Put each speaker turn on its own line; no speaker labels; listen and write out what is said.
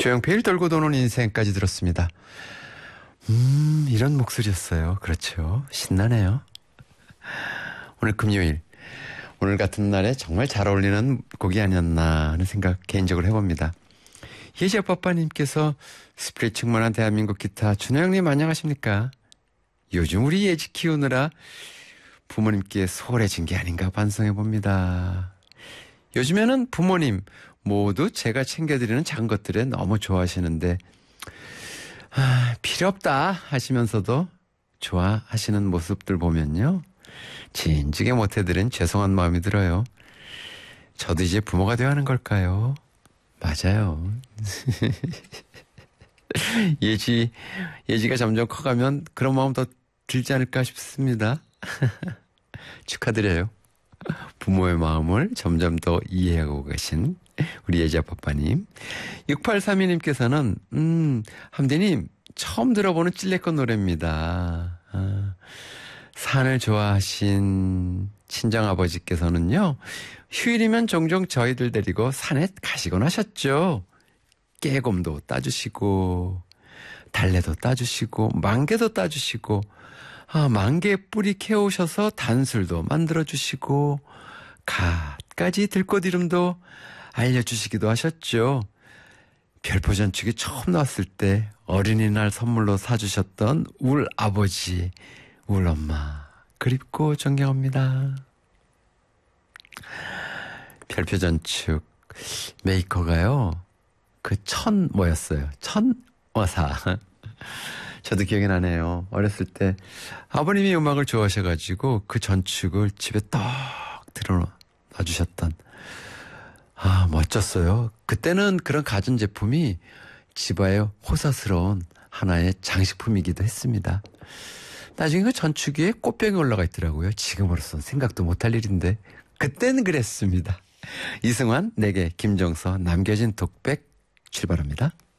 조용필 돌고 도는 인생까지 들었습니다. 이런 목소리였어요. 그렇죠. 신나네요. 오늘 금요일. 오늘 같은 날에 정말 잘 어울리는 곡이 아니었나 하는 생각 개인적으로 해봅니다. 예지아빠빠님께서 스피릿 충만한 대한민국 기타 준호형님 안녕하십니까? 요즘 우리 예지 키우느라 부모님께 소홀해진 게 아닌가 반성해봅니다. 요즘에는 부모님 모두 제가 챙겨드리는 작은 것들에 너무 좋아하시는데 필요 없다 하시면서도 좋아하시는 모습들 보면요. 진지게 못해드린 죄송한 마음이 들어요. 저도 이제 부모가 되어야 하는 걸까요? 맞아요. 예지가 점점 커가면 그런 마음 더 들지 않을까 싶습니다. 축하드려요. 부모의 마음을 점점 더 이해하고 계신 우리 예지아빠빠님. 6832님께서는 함디님 처음 들어보는 찔레꽃 노래입니다. 산을 좋아하신 친정아버지께서는요. 휴일이면 종종 저희들 데리고 산에 가시곤 하셨죠. 깨곰도 따주시고 달래도 따주시고 망개도 따주시고 망개 뿌리 캐오셔서 단술도 만들어주시고 갓까지 들꽃 이름도 알려주시기도 하셨죠. 별포전축이 처음 나왔을 때 어린이날 선물로 사주셨던 울 아버지, 울 엄마 그립고 존경합니다. 별표전축 메이커가요. 그 뭐였어요? 천어사. 저도 기억이 나네요. 어렸을 때 아버님이 음악을 좋아하셔가지고 그 전축을 집에 딱 들어놔주셨던 멋졌어요. 그때는 그런 가전제품이 집안의 호사스러운 하나의 장식품이기도 했습니다. 나중에 그 전축 위에 꽃병이 올라가 있더라고요. 지금으로선 생각도 못할 일인데 그때는 그랬습니다. 이승환, 내게 김정서, 남겨진 독백 출발합니다.